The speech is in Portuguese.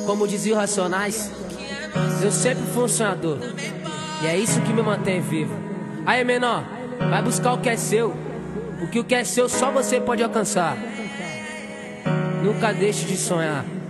Como dizia o Racionais, eu sempre fui um sonhador, e é isso que me mantém vivo. Aí, menor, vai buscar o que é seu. O que é seu só você pode alcançar. Nunca deixe de sonhar.